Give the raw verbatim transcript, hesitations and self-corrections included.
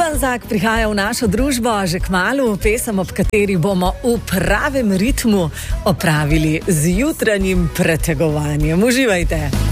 Ivan Zak prihaja v našo družbo že kmalu, pesem, ob kateri bomo v pravem ritmu opravili z jutranjim pretegovanjem. Uživajte!